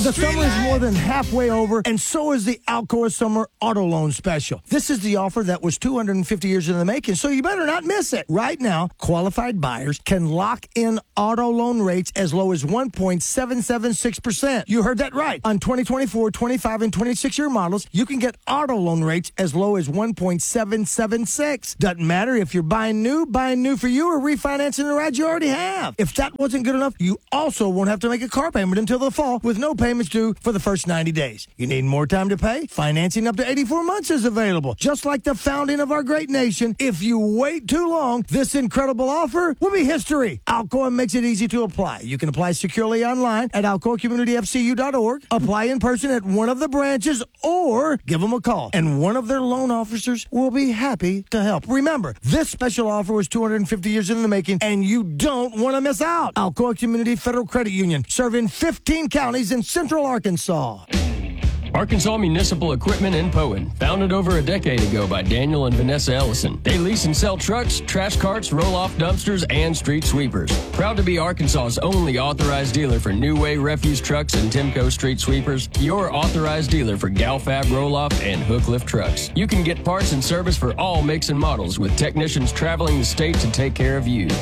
The summer is more than halfway over, and so is the Alcoa Summer Auto Loan Special. This is the offer that was 250 years in the making, so you better not miss it. Right now, qualified buyers can lock in auto loan rates as low as 1.776%. You heard that right. On 2024, 25, and 26-year models, you can get auto loan rates as low as 1.776. Doesn't matter if you're buying new for you, or refinancing the ride you already have. If that wasn't good enough, you also won't have to make a car payment until the fall with no payments due for the first 90 days. You need more time to pay? Financing up to 84 months is available. Just like the founding of our great nation, if you wait too long, this incredible offer will be history. Alcoa makes it easy to apply. You can apply securely online at alcoacommunityfcu.org, apply in person at one of the branches, or give them a call, and one of their loan officers will be happy to help. Remember, this special offer was 250 years in the making, and you don't want to miss out. Alcoa Community Federal Credit Union, serving 15 counties in central Arkansas. Arkansas Municipal Equipment in Poen, founded over a decade ago by Daniel and Vanessa Ellison. They lease and sell trucks, trash carts, roll-off dumpsters, and street sweepers. Proud to be Arkansas's only authorized dealer for New Way refuse trucks and Timco street sweepers. Your authorized dealer for Galfab roll-off and hook lift trucks. You can get parts and service for all makes and models with technicians traveling the state to take care of you.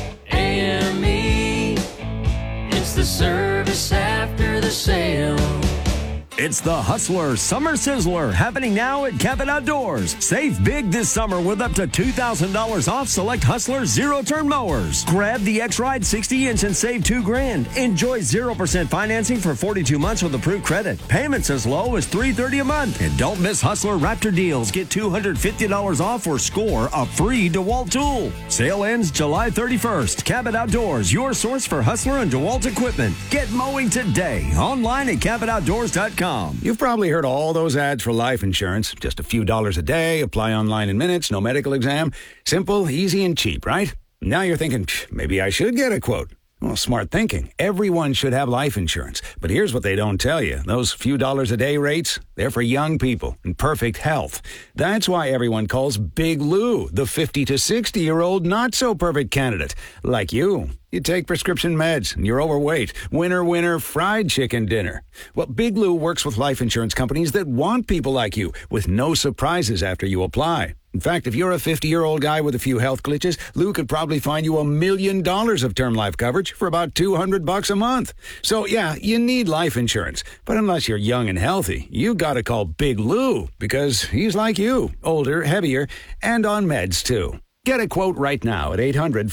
AME, it's the service after the sale. It's the Hustler Summer Sizzler happening now at Cabot Outdoors. Save big this summer with up to $2,000 off select Hustler zero-turn mowers. Grab the X-Ride 60-inch and save $2,000. Enjoy 0% financing for 42 months with approved credit. Payments as low as $330 a month. And don't miss Hustler Raptor deals. Get $250 off or score a free DeWalt tool. Sale ends July 31st. Cabot Outdoors, your source for Hustler and DeWalt equipment. Get mowing today. Online at CabotOutdoors.com. You've probably heard all those ads for life insurance. Just a few dollars a day, apply online in minutes, no medical exam. Simple, easy, and cheap, right? Now you're thinking, maybe I should get a quote. Well, smart thinking. Everyone should have life insurance. But here's what they don't tell you. Those few dollars a day rates, they're for young people in perfect health. That's why everyone calls Big Lou the 50 to 60-year-old not-so-perfect candidate. Like you. You take prescription meds and you're overweight. Winner, fried chicken dinner. Well, Big Lou works with life insurance companies that want people like you with no surprises after you apply. In fact, if you're a 50-year-old guy with a few health glitches, Lou could probably find you $1 million of term life coverage for about $200 a month. So, yeah, you need life insurance. But unless you're young and healthy, you got to call Big Lou because he's like you, older, heavier, and on meds, too. Get a quote right now at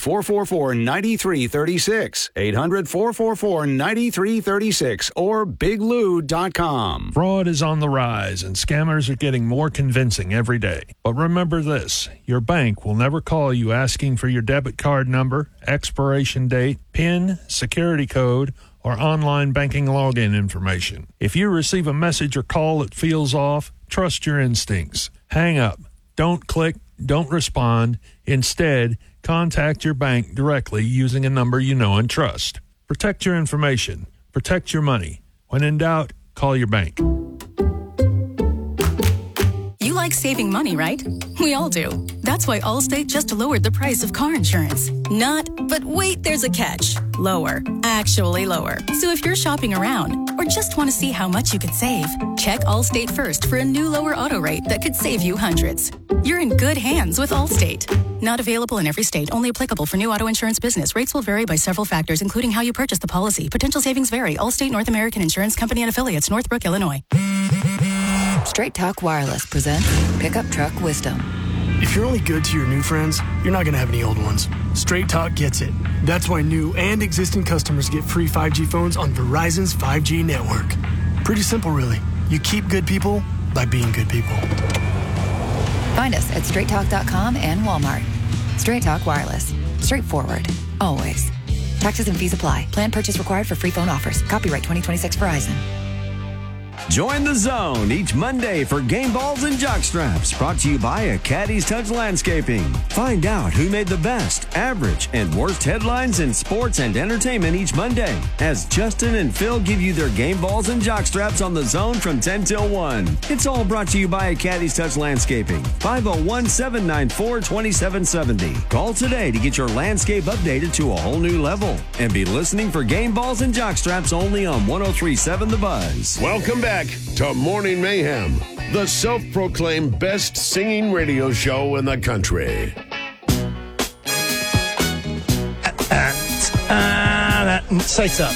800-444-9336, 800-444-9336, or biglou.com. Fraud is on the rise, and scammers are getting more convincing every day. But remember this, your bank will never call you asking for your debit card number, expiration date, PIN, security code, or online banking login information. If you receive a message or call that feels off, trust your instincts. Hang up. Don't click. Don't respond. Instead, contact your bank directly using a number you know and trust. Protect your information. Protect your money. When in doubt, call your bank. You like saving money, right? We all do. That's why Allstate just lowered the price of car insurance. But wait, there's a catch. Lower. Actually lower. So if you're shopping around or just want to see how much you could save, check Allstate first for a new lower auto rate that could save you hundreds. You're in good hands with Allstate. Not available in every state. Only applicable for new auto insurance business. Rates will vary by several factors, including how you purchase the policy. Potential savings vary. Allstate North American Insurance Company and Affiliates, Northbrook, Illinois. Straight Talk Wireless presents Pickup Truck Wisdom. If you're only good to your new friends, you're not going to have any old ones. Straight Talk gets it. That's why new and existing customers get free 5G phones on Verizon's 5G network. Pretty simple, really. You keep good people by being good people. Find us at straighttalk.com and Walmart. Straight Talk Wireless. Straightforward. Always. Taxes and fees apply. Plan purchase required for free phone offers. Copyright 2026 Verizon. Join the Zone each Monday for Game Balls and Jockstraps, brought to you by A Caddy's Touch Landscaping. Find out who made the best, average, and worst headlines in sports and entertainment each Monday, as Justin and Phil give you their Game Balls and Jockstraps on the Zone from 10 till 1. It's all brought to you by A Caddy's Touch Landscaping. 501-794-2770. Call today to get your landscape updated to a whole new level. And be listening for Game Balls and Jockstraps only on 103.7 The Buzz. Welcome back to Morning Mayhem, the self-proclaimed best singing radio show in the country. Say something.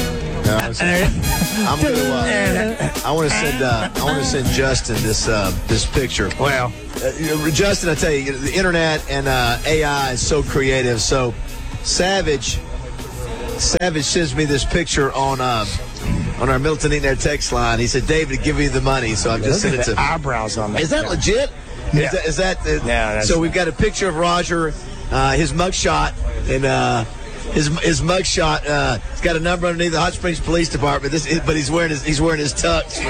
I'm gonna. I want to send Justin this picture. Well, Justin, I tell you, the internet and AI is so creative. So, Savage sends me this picture on our Milton Eaton Air text line. He said, "David, give me the money." So I'm just sending it to eyebrows on that. Is that legit? Yeah. Is that so we've got a picture of Roger, his mugshot, and his mugshot. It's got a number underneath the Hot Springs Police Department. But he's wearing his tux.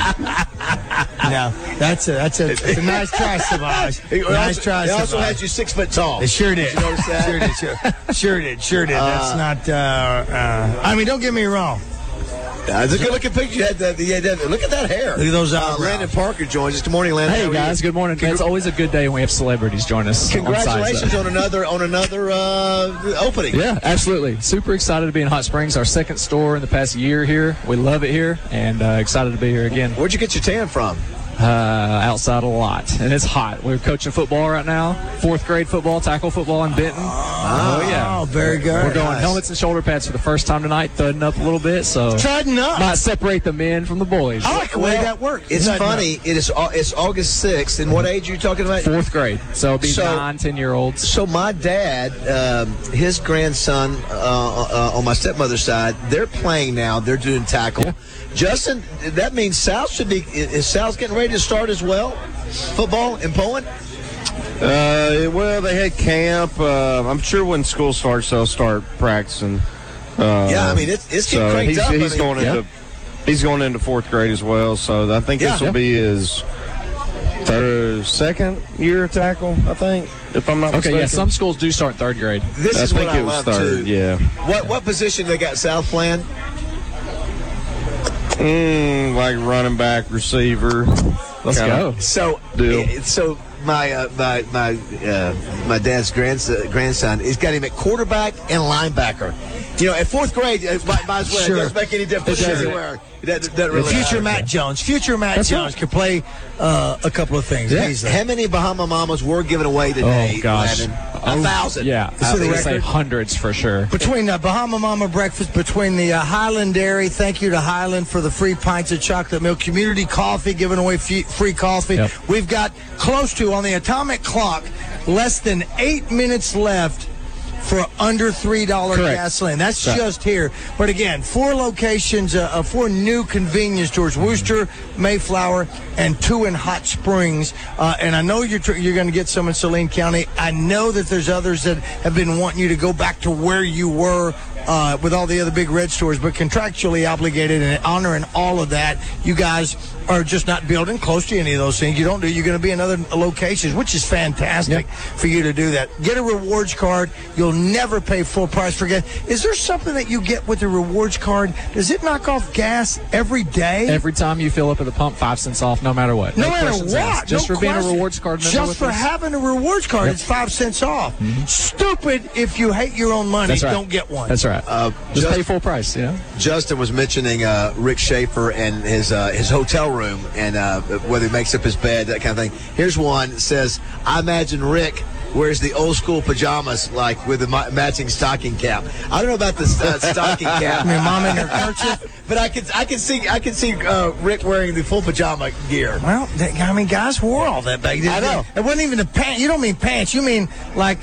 No, that's a nice try, Savage. Nice try. It also has you 6 foot tall. It sure did. Did you notice that? Sure did. That's not. I mean, don't get me wrong. It's a good looking picture. Look at that hair. Look at those Landon Parker joins us. Good morning, Landon. Hey guys, good morning. It's always a good day when we have celebrities join us. Congratulations on another opening. Yeah, absolutely. Super excited to be in Hot Springs. Our second store in the past year here. We love it here, and excited to be here again. Where'd you get your tan from? Outside a lot, and it's hot. We're coaching football right now, 4th grade football, tackle football in Benton. Oh yeah, very good. We're going helmets and shoulder pads for the first time tonight, thudding up a little bit, so thudding up might separate the men from the boys. I like the way that works. It's funny. It's August 6th, and what age are you talking about? 4th grade, so it'll be 9-10-year-olds. So my dad, his grandson on my stepmother's side, they're playing now. They're doing tackle. Yeah. Justin, that means South should be. Is South getting ready to start as well? Football in Poland? Well, they had camp. I'm sure when school starts, they'll start practicing. I mean, it's getting cranked up. He's going into 4th grade as well. So I think this will be his second year of tackle, I think, if I'm not mistaken. Okay, yeah, some schools do start 3rd grade. This is what I love, too. Yeah. What position they got South playing? Like running back, receiver. Let's go. So my dad's grandson, he's got him at quarterback and linebacker. You know, at 4th grade, might as well. It doesn't make any difference anywhere. Future Matt Jones could play a couple of things. Yeah. How many Bahama Mamas were given away today? Oh, gosh. 1,000. Yeah, I would say hundreds for sure. Between the Bahama Mama breakfast, between the Highland Dairy, thank you to Highland for the free pints of chocolate milk, Community Coffee giving away free coffee. Yep. We've got close to, on the atomic clock, less than 8 minutes left for under $3 gasoline. That's just here. But again, 4 locations, 4 new convenience stores, Worcester, Mayflower, and 2 in Hot Springs. And I know you're going to get some in Saline County. I know that there's others that have been wanting you to go back to where you were with all the other big red stores, but contractually obligated and honoring all of that. You guys are just not building close to any of those things. You're going to be in other locations, which is fantastic for you to do that. Get a rewards card. You'll never pay full price for gas. Is there something that you get with the rewards card? Does it knock off gas every day? Every time you fill up at the pump, 5 cents off, no matter what. No matter what. Asked. Just for being a rewards card member. Just for having a rewards card, it's 5 cents off. Mm-hmm. Stupid if you hate your own money. That's right. Don't get one. That's right. Just pay full price, you know? Justin was mentioning Rick Schaefer and his hotel room and whether he makes up his bed, that kind of thing. Here's one that says, I imagine Rick wears the old school pajamas, like with the matching stocking cap. I don't know about the stocking cap. Your mom in her kerchief, but I can see Rick wearing the full pajama gear. Well, I mean, guys wore all that back then. I know. It wasn't even the pants. You don't mean pants. You mean like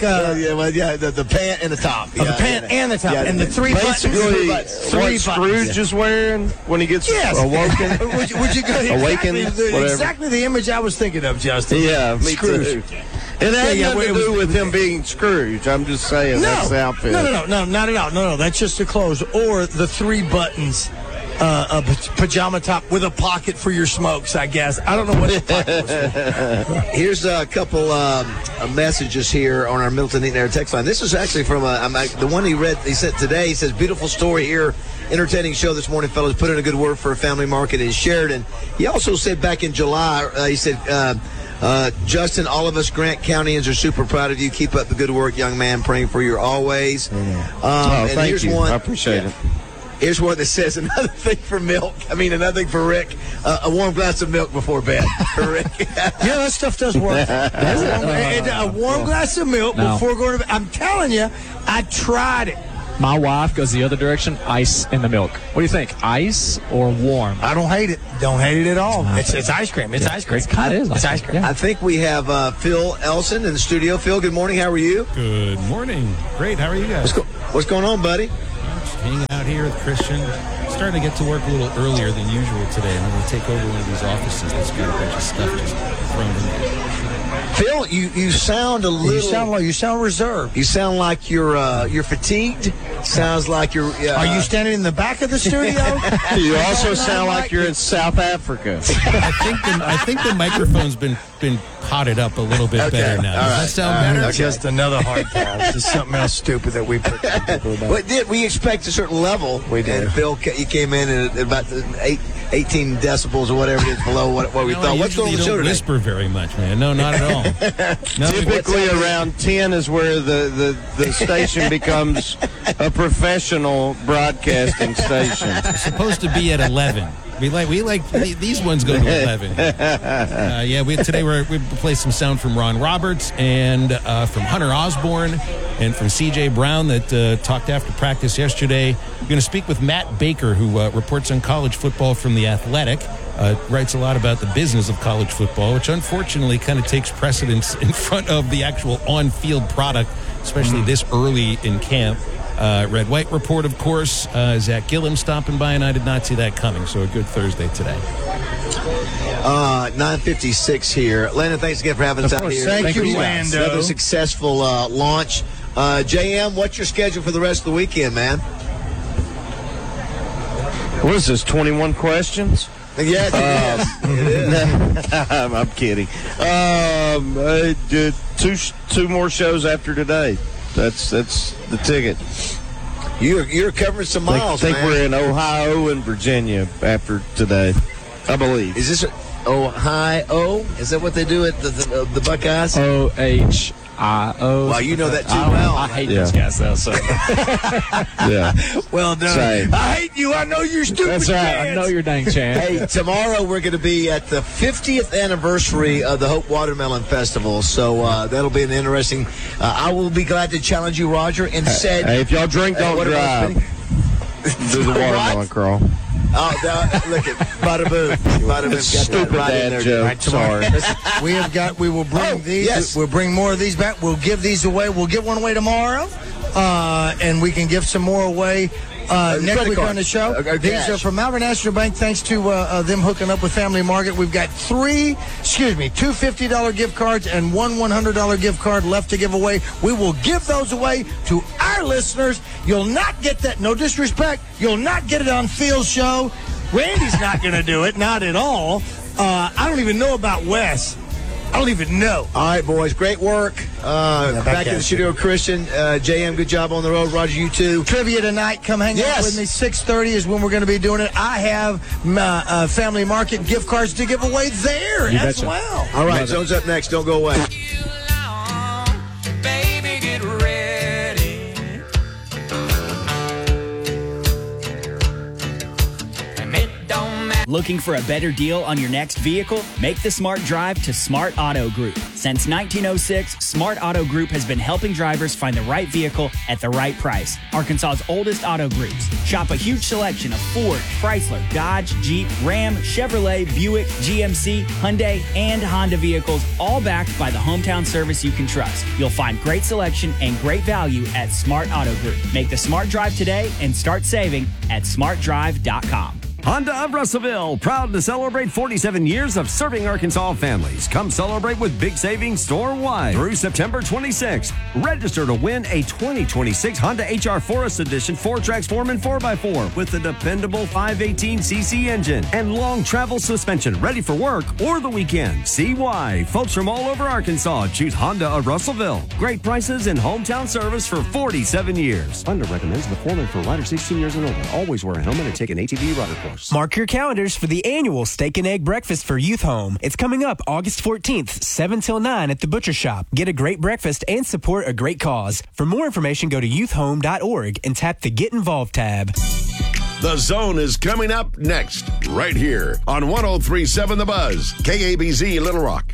the pant and the top. The pant and the top, and the 3 buttons. What Scrooge is wearing when he gets awoken. Would you go awakened? Exactly the image I was thinking of, Justin. Yeah, me Scrooge. too. It had nothing to do with him being Scrooge. I'm just saying that's the outfit. No, not at all. No, that's just the clothes or the 3 buttons pajama top with a pocket for your smokes, I guess. I don't know what the pocket was for. Here's a couple messages here on our Milton Eaton Air text line. This is actually from the one he sent today. He says, beautiful story here. Entertaining show this morning, fellas. Put in a good word for a family market in Sheridan. He also said back in July, he said, Justin, all of us Grant Countyans are super proud of you. Keep up the good work, young man. Praying for you always. And thank here's you. one. I appreciate it. Here's one that says another thing for Rick. A warm glass of milk before bed for Rick. Yeah, that stuff does work. A warm glass of milk before going to bed. I'm telling you, I tried it. My wife goes the other direction, ice in the milk. What do you think, ice or warm? I don't hate it. Don't hate it at all. It's ice cream. It's ice cream. It's ice cream. I think we have Phil Elson in the studio. Phil, good morning. How are you? Good morning. Great. How are you guys? What's going on, buddy? Just hanging out here with Christian. Starting to get to work a little earlier than usual today. I'm going to take over one of these offices that's got a bunch of stuff just thrown in there. Phil, you sound a little. You sound reserved. You sound like you're fatigued. Sounds like you're. Are you standing in the back of the studio? You also sound like you're in South Africa. I think the microphone's been potted up a little bit better now. Does that sound better? Just another hard pass. Just something else stupid that we put people about. But did we expect a certain level? We did. And Phil, you came in at about 18 decibels or whatever it is below what we thought. What's going on the show today? Whisper very much, man. No, not at all. Typically around 10 is where the station becomes a professional broadcasting station. It's supposed to be at 11. We like these ones go to 11. Today we played some sound from Ron Roberts and from Hunter Osborne and from C.J. Brown that talked after practice yesterday. We're going to speak with Matt Baker, who reports on college football from The Athletic. Writes a lot about the business of college football, which unfortunately kind of takes precedence in front of the actual on-field product, especially this early in camp. Red White Report, of course. Zach Gilliam stopping by, and I did not see that coming, so a good Thursday today. 9:56 here. Landon, thanks again for having us out here. Thank you, Lando. Another successful launch. JM, what's your schedule for the rest of the weekend, man? What is this, 21 questions? Yeah, it is. I'm kidding. Two more shows after today. That's the ticket. You're covering some miles, I think we're in Ohio and Virginia after today, I believe. Is this Ohio? Is that what they do at the Buckeyes? OHIO. Well, you know that too well. I hate those guys, though. So. Yeah. Well done. Same. I hate you. I know you're stupid. That's right. Chance. I know you're dang Chan. Hey, tomorrow we're going to be at the 50th anniversary of the Hope Watermelon Festival. So that'll be an interesting. I will be glad to challenge you, Roger, and said. Hey, if y'all drink, don't drive. Do the watermelon crawl. Oh, look at bada boom. Bada boom. Stupid dad joke. Right, sorry. We will bring these. Yes. We'll bring more of these back. We'll give these away. We'll give one away tomorrow, and we can give some more away next week on the show. These are from Malvern National Bank. Thanks to them hooking up with Family Market. We've got two $50 gift cards and one $100 gift card left to give away. We will give those away to our listeners. You'll not get that. No disrespect. You'll not get it on Phil's show. Randy's not going to do it. Not at all. I don't even know about Wes. I don't even know. All right, boys. Great work. Back in the studio, Christian. JM, good job on the road. Roger, you too. Trivia tonight. Come hang out with me. 6:30 is when we're going to be doing it. I have Family Market gift cards to give away there as well. All right, Zone's up next. Don't go away. Baby, get ready. Looking for a better deal on your next vehicle? Make the smart drive to Smart Auto Group. Since 1906, Smart Auto Group has been helping drivers find the right vehicle at the right price. Arkansas's oldest auto groups. Shop a huge selection of Ford, Chrysler, Dodge, Jeep, Ram, Chevrolet, Buick, GMC, Hyundai, and Honda vehicles, all backed by the hometown service you can trust. You'll find great selection and great value at Smart Auto Group. Make the smart drive today and start saving at smartdrive.com. Honda of Russellville, proud to celebrate 47 years of serving Arkansas families. Come celebrate with big savings store-wide through September 26th. Register to win a 2026 Honda HR Forest Edition 4Trax 4x4 with a dependable 518cc engine and long travel suspension ready for work or the weekend. See why folks from all over Arkansas choose Honda of Russellville. Great prices and hometown service for 47 years. Honda recommends the Foreman for riders 16 years and older. Always wear a helmet and take an ATV rider course. Mark your calendars for the annual Steak and Egg Breakfast for Youth Home. It's coming up August 14th, 7 till 9 at the Butcher Shop. Get a great breakfast and support a great cause. For more information, go to youthhome.org and tap the Get Involved tab. The Zone is coming up next, right here on 103.7 The Buzz, KABZ Little Rock.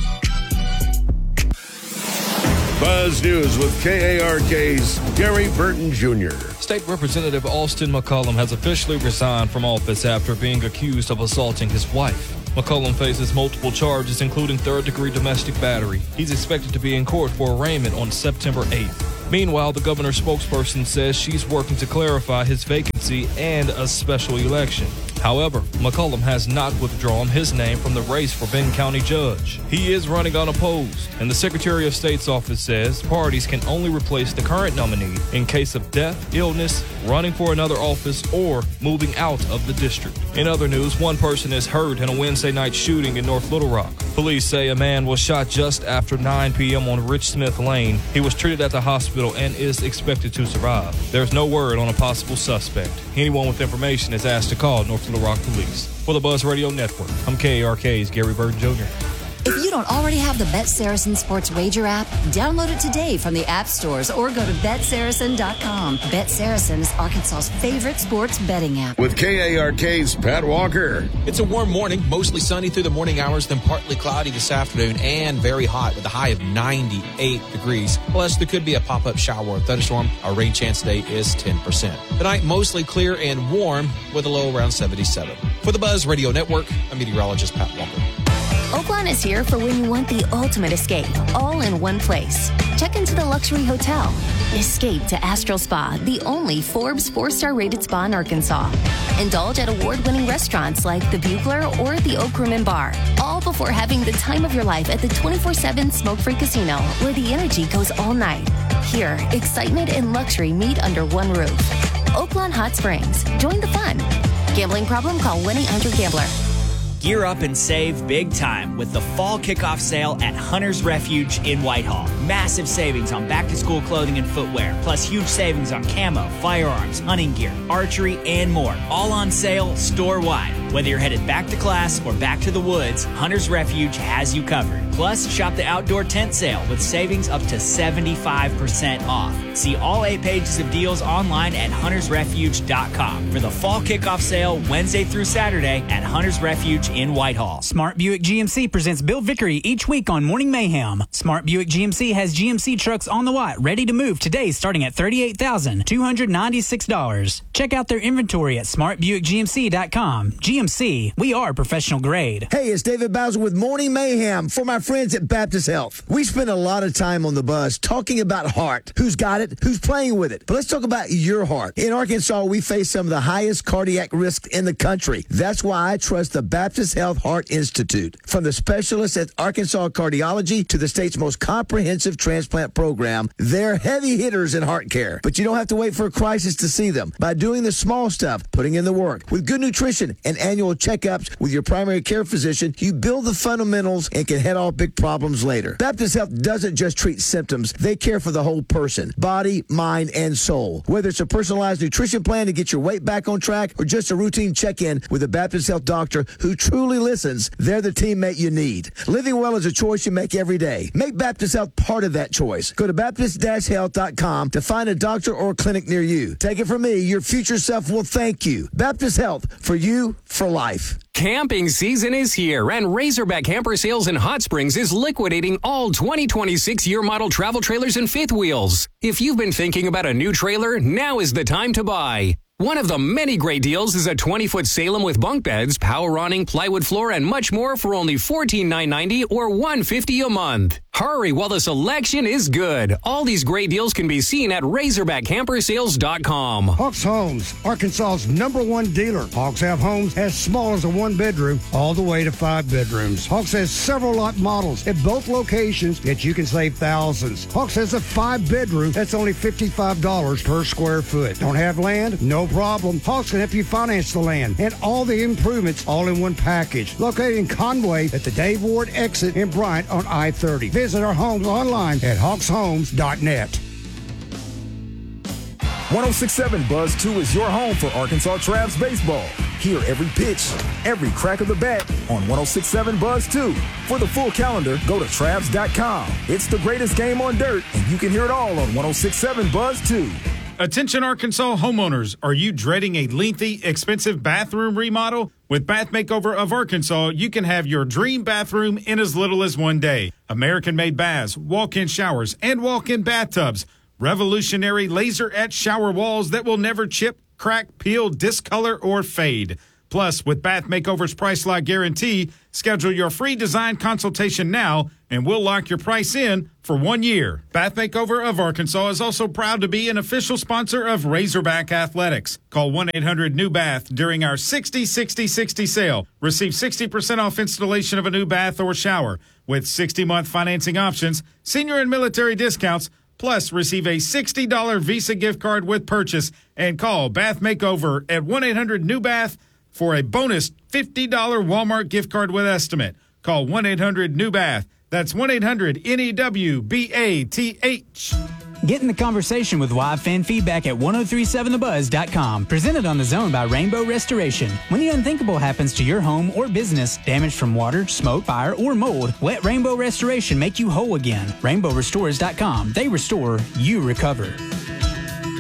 Buzz News with KARK's Gary Burton Jr. State Representative Austin McCollum has officially resigned from office after being accused of assaulting his wife. McCollum faces multiple charges, including third-degree domestic battery. He's expected to be in court for arraignment on September 8th. Meanwhile, the governor's spokesperson says she's working to clarify his vacancy and a special election. However, McCollum has not withdrawn his name from the race for Benton County judge. He is running unopposed, and the Secretary of State's office says parties can only replace the current nominee in case of death, illness, running for another office, or moving out of the district. In other news, one person is hurt in a Wednesday night shooting in North Little Rock. Police say a man was shot just after 9 p.m. on Rich Smith Lane. He was treated at the hospital and is expected to survive. There's no word on a possible suspect. Anyone with information is asked to call North Little Rock Police. For the Buzz Radio Network, I'm KARK's Gary Burton Jr. If you don't already have the Bet Saracen Sports Wager app, download it today from the app stores or go to BetSaracen.com. Bet Saracen is Arkansas's favorite sports betting app. With KARK's Pat Walker. It's a warm morning, mostly sunny through the morning hours, then partly cloudy this afternoon and very hot with a high of 98 degrees. Plus, there could be a pop-up shower or thunderstorm. Our rain chance today is 10%. Tonight, mostly clear and warm with a low around 77. For the Buzz Radio Network, I'm meteorologist Pat Walker. Oaklawn is here for when you want the ultimate escape, all in one place. Check into the luxury hotel. Escape to Astral Spa, the only Forbes 4-star rated spa in Arkansas. Indulge at award-winning restaurants like the Bugler or the Oak Room and Bar, all before having the time of your life at the 24/7 smoke-free casino, where the energy goes all night. Here, excitement and luxury meet under one roof. Oaklawn Hot Springs. Join the fun. Gambling problem? Call 1-800-GAMBLER. Gear up and save big time with the fall kickoff sale at Hunter's Refuge in Whitehall. Massive savings on back-to-school clothing and footwear, plus huge savings on camo, firearms, hunting gear, archery, and more. All on sale store-wide. Whether you're headed back to class or back to the woods, Hunter's Refuge has you covered. Plus, shop the outdoor tent sale with savings up to 75% off. See all 8 pages of deals online at huntersrefuge.com for the fall kickoff sale Wednesday through Saturday at Hunter's Refuge in Whitehall. Smart Buick GMC presents Bill Vickery each week on Morning Mayhem. Smart Buick GMC has GMC trucks on the lot ready to move today starting at $38,296. Check out their inventory at smartbuickgmc.com. GMC, we are professional grade. Hey, it's David Bowser with Morning Mayhem for my friends at Baptist Health. We spend a lot of time on the bus talking about heart. Who's got it? Who's playing with it? But let's talk about your heart. In Arkansas, we face some of the highest cardiac risks in the country. That's why I trust the Baptist Health Heart Institute. From the specialists at Arkansas Cardiology to the state's most comprehensive transplant program, they're heavy hitters in heart care. But you don't have to wait for a crisis to see them. By doing the small stuff, putting in the work, with good nutrition and annual checkups with your primary care physician, you build the fundamentals and can head off big problems later. Baptist Health doesn't just treat symptoms. They care for the whole person, body, mind, and soul. Whether it's a personalized nutrition plan to get your weight back on track or just a routine check-in with a Baptist Health doctor who truly listens, they're the teammate you need. Living well is a choice you make every day. Make Baptist Health part of that choice. Go to Baptist-Health.com to find a doctor or clinic near you. Take it from me, your future self will thank you. Baptist Health, for you, for life. Camping season is here, and Razorback Camper Sales in Hot Springs is liquidating all 2026 year model travel trailers and fifth wheels. If you've been thinking about a new trailer, now is the time to buy. One of the many great deals is a 20-foot Salem with bunk beds, power awning, plywood floor, and much more for only $14,990 or $150 a month. Hurry while the selection is good. All these great deals can be seen at RazorbackCamperSales.com. Hawks Homes, Arkansas's #1 dealer. Hawks have homes as small as a 1-bedroom all the way to 5 bedrooms. Hawks has several lot models at both locations that you can save thousands. Hawks has a 5-bedroom that's only $55 per square foot. Don't have land? No problem. Hawks can help you finance the land and all the improvements all in one package. Located in Conway at the Dave Ward exit in Bryant on I-30. Visit our homes online at hawkshomes.net. 1067 Buzz 2 is your home for Arkansas Travs baseball. Hear every pitch, every crack of the bat on 1067 Buzz 2. For the full calendar, go to Travs.com. It's the greatest game on dirt, and you can hear it all on 1067 Buzz 2. Attention Arkansas homeowners, are you dreading a lengthy, expensive bathroom remodel? With Bath Makeover of Arkansas, you can have your dream bathroom in as little as one day. American-made baths, walk-in showers, and walk-in bathtubs. Revolutionary laser-etched shower walls that will never chip, crack, peel, discolor, or fade. Plus, with Bath Makeover's Price Lock Guarantee, schedule your free design consultation now, and we'll lock your price in for 1 year. Bath Makeover of Arkansas is also proud to be an official sponsor of Razorback Athletics. Call 1-800-NEW-BATH during our 60-60-60 sale. Receive 60% off installation of a new bath or shower with 60-month financing options, senior and military discounts, plus receive a $60 Visa gift card with purchase, and call Bath Makeover at 1-800-NEW-BATH for a bonus $50 Walmart gift card with estimate. Call 1-800-NEW-BATH. That's 1-800-NEWBATH. Get in the conversation with live fan feedback at 1037thebuzz.com. Presented on The Zone by Rainbow Restoration. When the unthinkable happens to your home or business, damage from water, smoke, fire, or mold, let Rainbow Restoration make you whole again. RainbowRestores.com. They restore, you recover.